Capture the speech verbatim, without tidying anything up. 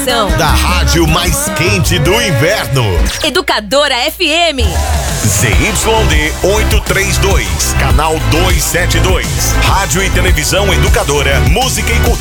Da rádio mais quente do inverno. Educadora F M. Z Y D oitocentos e trinta e dois, canal duzentos e setenta e dois. Rádio e televisão educadora, música e cultura.